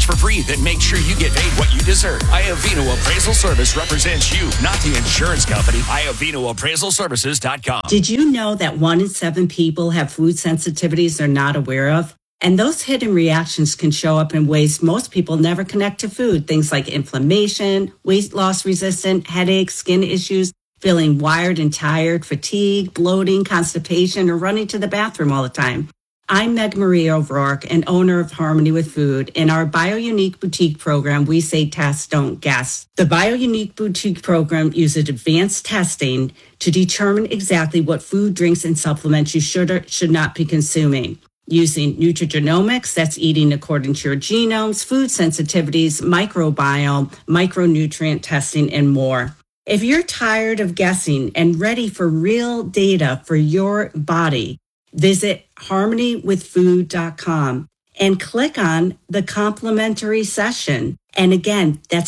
research for free, then make sure you get paid what you deserve. Iovino Appraisal Service represents you, not the insurance company. IovinoAppraisalServices.com. Did you know that 1 in 7 people have food sensitivities they're not aware of? And those hidden reactions can show up in ways most people never connect to food. Things like inflammation, weight loss resistant, headaches, skin issues, feeling wired and tired, fatigue, bloating, constipation, or running to the bathroom all the time. I'm Meg Marie O'Rourke, and owner of Harmony with Food. In our BioUnique Boutique program, we say test, don't guess. The BioUnique Boutique program uses advanced testing to determine exactly what food, drinks, and supplements you should or should not be consuming. Using nutrigenomics, that's eating according to your genomes, food sensitivities, microbiome, micronutrient testing, and more. If you're tired of guessing and ready for real data for your body, visit harmonywithfood.com and click on the complimentary session. And again, that's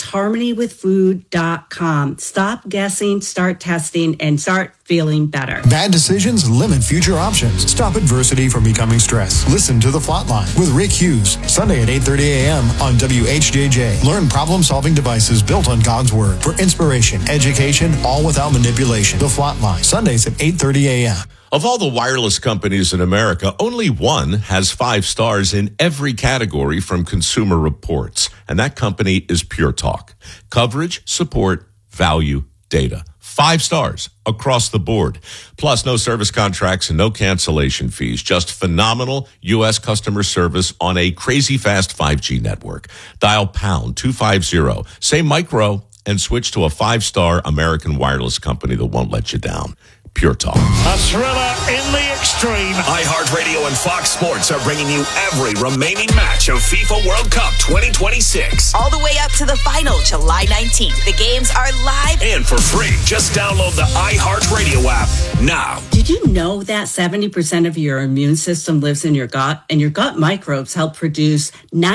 harmonywithfood.com. Stop guessing, start testing, and start feeling better. Bad decisions limit future options. Stop adversity from becoming stress. Listen to The Flatline with Rick Hughes, Sunday at 8:30 a.m. on WHJJ. Learn problem-solving devices built on God's Word for inspiration, education, all without manipulation. The Flatline, Sundays at 8:30 a.m. Of all the wireless companies in America, only one has 5 stars in every category from Consumer Reports, and that company is Pure Talk. Coverage, support, value, data. 5 stars across the board. Plus, no service contracts and no cancellation fees. Just phenomenal U.S. customer service on a crazy fast 5G network. Dial pound 250, say micro, and switch to a 5-star American wireless company that won't let you down. Pure Talk. A thriller in the extreme. iHeartRadio and Fox Sports are bringing you every remaining match of FIFA World Cup 2026. All the way up to the final, July 19th. The games are live and for free. Just download the iHeartRadio app now. Did you know that 70% of your immune system lives in your gut, and your gut microbes help produce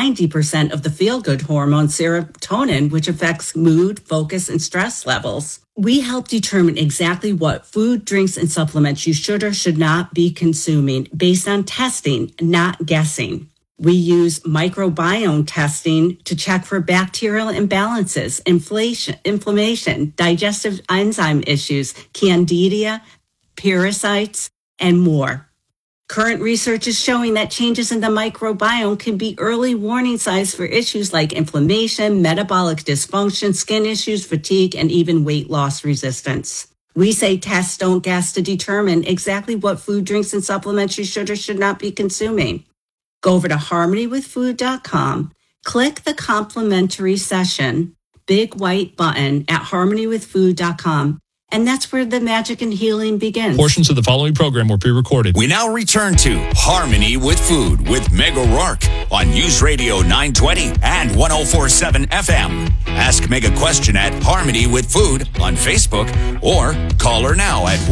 90% of the feel-good hormone serotonin, which affects mood, focus, and stress levels? We help determine exactly what food, drinks, and supplements you should or should not be consuming based on testing, not guessing. We use microbiome testing to check for bacterial imbalances, inflammation, digestive enzyme issues, candida, parasites, and more. Current research is showing that changes in the microbiome can be early warning signs for issues like inflammation, metabolic dysfunction, skin issues, fatigue, and even weight loss resistance. We say test, don't guess to determine exactly what food, drinks, and supplements you should or should not be consuming. Go over to harmonywithfood.com, click the complimentary session, big white button at harmonywithfood.com, and that's where the magic and healing begins. Portions of the following program were pre-recorded. We now return to Harmony with Food with Meg O'Rourke on News Radio 920 and 104.7 FM. Ask Meg a question at Harmony with Food on Facebook or call her now at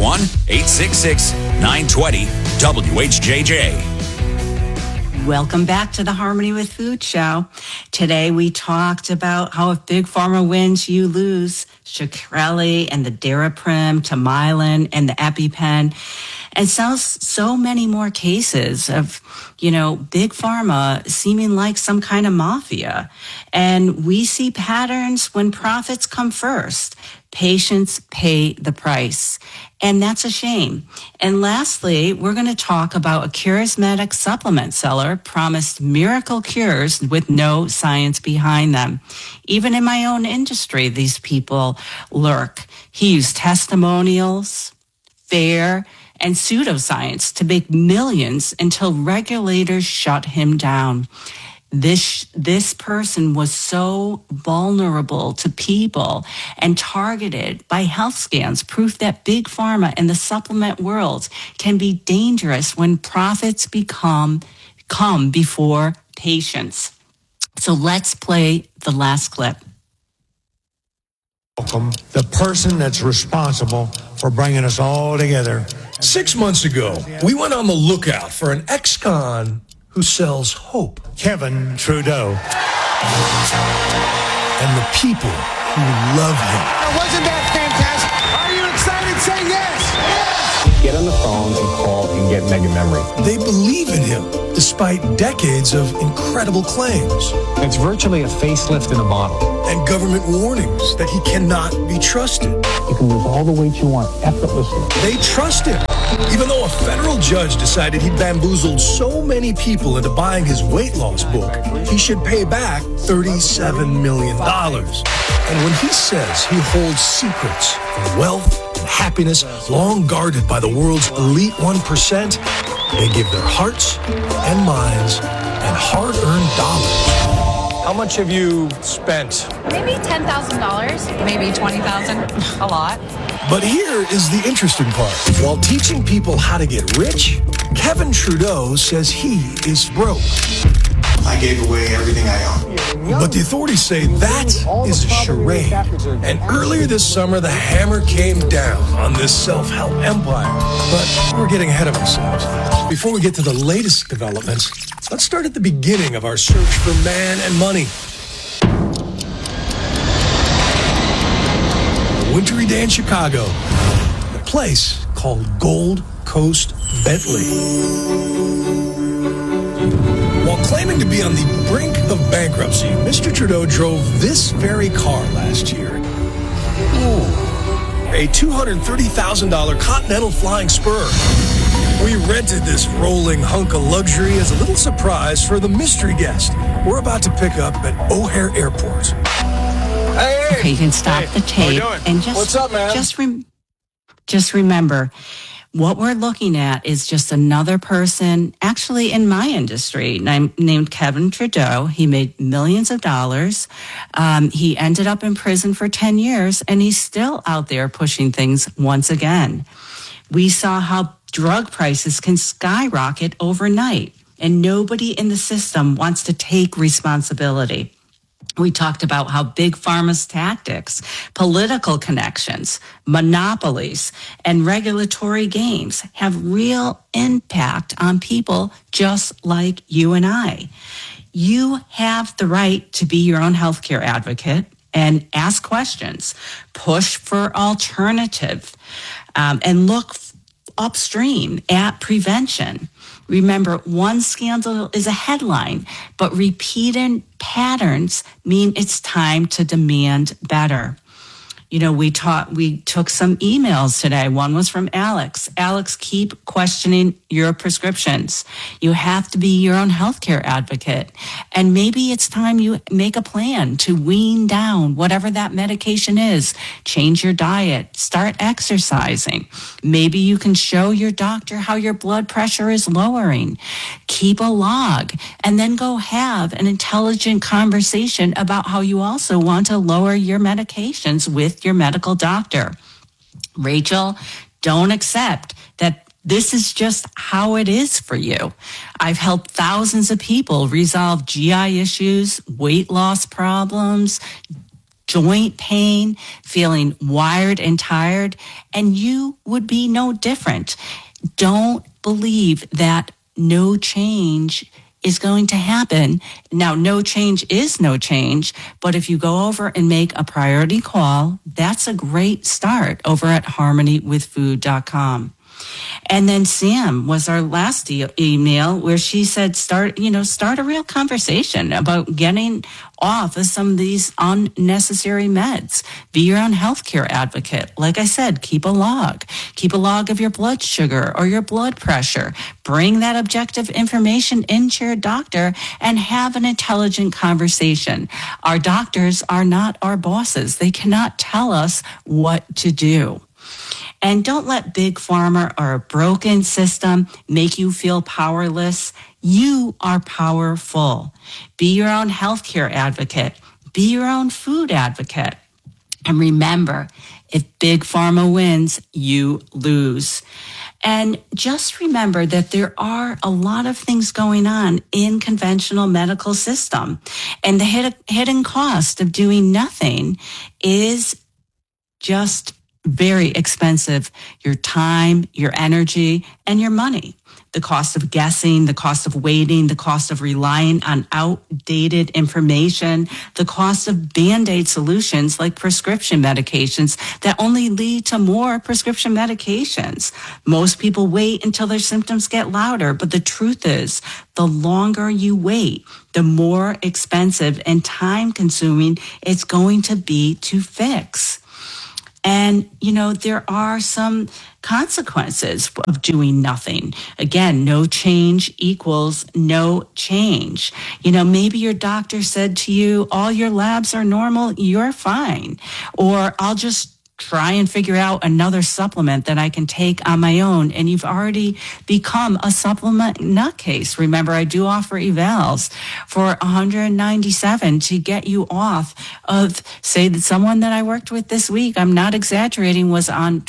1-866-920-WHJJ. Welcome back to the Harmony with Food show. Today we talked about how if Big Pharma wins, you lose. Shkreli and the Daraprim, Tamylan and the EpiPen, and so many more cases of, Big Pharma seeming like some kind of mafia. And we see patterns when profits come first. Patients pay the price. And that's a shame. And lastly, we're going to talk about a charismatic supplement seller promised miracle cures with no science behind them. Even in my own industry, these people lurk. He used testimonials, fair, and pseudoscience to make millions until regulators shut him down. This person was so vulnerable to people and targeted by health scams, proof that Big Pharma and the supplement world can be dangerous when profits come before patients. So let's play the last clip. Welcome the person that's responsible for bringing us all together. 6 months ago, we went on the lookout for an ex-con who sells hope. Kevin Trudeau. And the people who love him. Wasn't that fantastic? Are you excited? Say yes! Yes! get on the phone and call and get Mega Memory. They believe in him, despite decades of incredible claims. It's virtually a facelift in a bottle. And government warnings that he cannot be trusted. You can lose all the weight you want effortlessly. They trust him, even though a federal judge decided he bamboozled so many people into buying his weight loss book, he should pay back $37 million. And when he says he holds secrets of wealth and happiness long guarded by the world's elite 1%, they give their hearts and minds and hard-earned dollars. How much have you spent? Maybe $10,000. Maybe $20,000. A lot. But here is the interesting part. While teaching people how to get rich, Kevin Trudeau says he is broke. I gave away everything I own. But the authorities say that is a charade. And earlier this summer, the hammer came down on this self-help empire. But we're getting ahead of ourselves. Before we get to the latest developments, let's start at the beginning of our search for man and money. A wintry day in Chicago, a place called Gold Coast Bentley. While claiming to be on the brink of bankruptcy, Mr. Trudeau drove this very car last year. A $230,000 Continental Flying Spur. We rented this rolling hunk of luxury as a little surprise for the mystery guest we're about to pick up at O'Hare Airport. Hey! Okay, you can stop the tape and just what's up, man? Just remember, what we're looking at is just another person, actually in my industry, named Kevin Trudeau. He made millions of dollars. He ended up in prison for 10 years, and he's still out there pushing things once again. We saw how drug prices can skyrocket overnight, and nobody in the system wants to take responsibility. We talked about how big pharma's tactics, political connections, monopolies, and regulatory games have real impact on people just like you and I. You have the right to be your own healthcare advocate and ask questions, push for alternative, and look upstream at prevention. Remember, one scandal is a headline, but repeated patterns mean it's time to demand better. You know, we took some emails today. One was from Alex. Alex, keep questioning your prescriptions. You have to be your own healthcare advocate. And maybe it's time you make a plan to wean down whatever that medication is. Change your diet. Start exercising. Maybe you can show your doctor how your blood pressure is lowering. Keep a log and then go have an intelligent conversation about how you also want to lower your medications with your medical doctor. Rachel, don't accept that this is just how it is for you. I've helped thousands of people resolve GI issues, weight loss problems, joint pain, feeling wired and tired, and you would be no different. Don't believe that no change is going to happen. Now, no change is no change, but if you go over and make a priority call, that's a great start over at harmonywithfood.com. And then Sam was our last email where she said, start a real conversation about getting off of some of these unnecessary meds. Be your own healthcare advocate. Like I said, keep a log. Keep a log of your blood sugar or your blood pressure. Bring that objective information into your doctor and have an intelligent conversation. Our doctors are not our bosses. They cannot tell us what to do. And don't let big pharma or a broken system make you feel powerless. You are powerful. Be your own healthcare advocate. Be your own food advocate. And remember, if big pharma wins, you lose. And just remember that there are a lot of things going on in conventional medical system. And the hidden cost of doing nothing is just very expensive, your time, your energy, and your money. The cost of guessing, the cost of waiting, the cost of relying on outdated information, the cost of Band-Aid solutions like prescription medications that only lead to more prescription medications. Most people wait until their symptoms get louder, but the truth is, the longer you wait, the more expensive and time-consuming it's going to be to fix. And, there are some consequences of doing nothing. Again, no change equals no change. Maybe your doctor said to you, all your labs are normal, you're fine. Or I'll just try and figure out another supplement that I can take on my own. And you've already become a supplement nutcase. Remember, I do offer evals for $197 to get you off of, say, that someone that I worked with this week, I'm not exaggerating, was on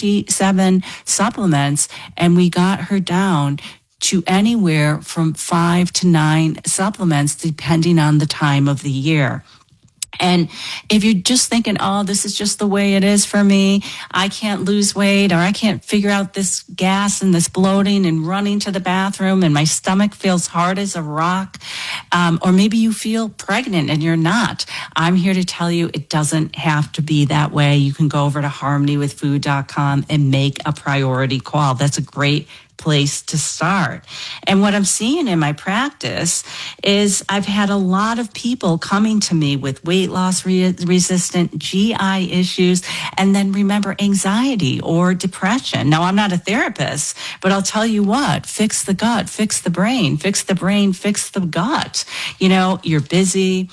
27 supplements, and we got her down to anywhere from 5 to 9 supplements, depending on the time of the year. And if you're just thinking, oh, this is just the way it is for me, I can't lose weight, or I can't figure out this gas and this bloating and running to the bathroom, and my stomach feels hard as a rock, or maybe you feel pregnant and you're not, I'm here to tell you it doesn't have to be that way. You can go over to harmonywithfood.com and make a priority call. That's a great place to start. And what I'm seeing in my practice is I've had a lot of people coming to me with weight loss resistant GI issues, and then remember, anxiety or depression. Now, I'm not a therapist, but I'll tell you what, fix the gut, fix the brain, fix the brain, fix the gut. You're busy.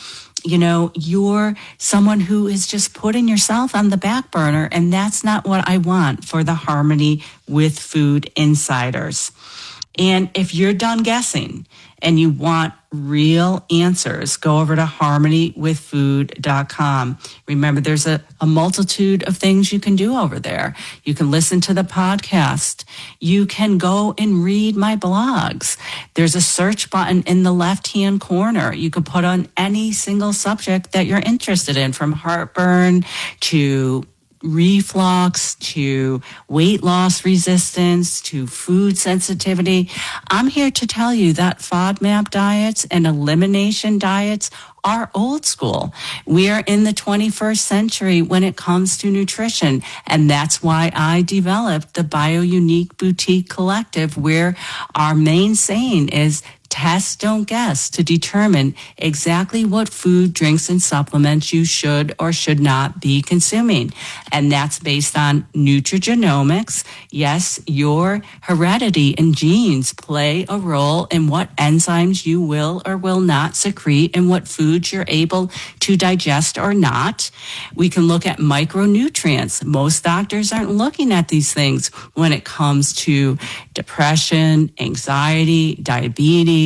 You're someone who is just putting yourself on the back burner, and that's not what I want for the Harmony with Food Insiders. And if you're done guessing and you want real answers, go over to harmonywithfood.com. Remember, there's a multitude of things you can do over there. You can listen to the podcast. You can go and read my blogs. There's a search button in the left-hand corner. You can put on any single subject that you're interested in, from heartburn to reflux to weight loss resistance to food sensitivity. I'm here to tell you that FODMAP diets and elimination diets are old school. We are in the 21st century when it comes to nutrition, and that's why I developed the BioUnique Boutique Collective, where our main saying is test, don't guess, to determine exactly what food, drinks, and supplements you should or should not be consuming. And that's based on nutrigenomics. Yes, your heredity and genes play a role in what enzymes you will or will not secrete and what foods you're able to digest or not. We can look at micronutrients. Most doctors aren't looking at these things when it comes to depression, anxiety, diabetes,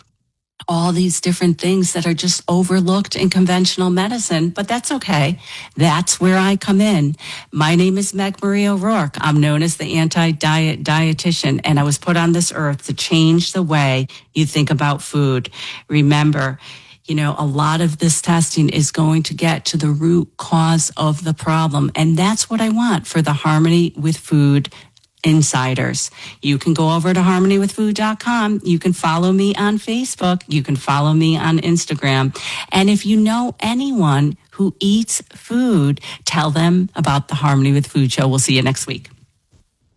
all these different things that are just overlooked in conventional medicine, but that's okay. That's where I come in. My name is Meg Marie O'Rourke. I'm known as the anti-diet dietitian, and I was put on this earth to change the way you think about food. Remember, a lot of this testing is going to get to the root cause of the problem, and that's what I want for the Harmony with Food Insiders. You can go over to harmonywithfood.com. You can follow me on Facebook. You can follow me on Instagram. And if you know anyone who eats food, tell them about the Harmony with Food show. We'll see you next week.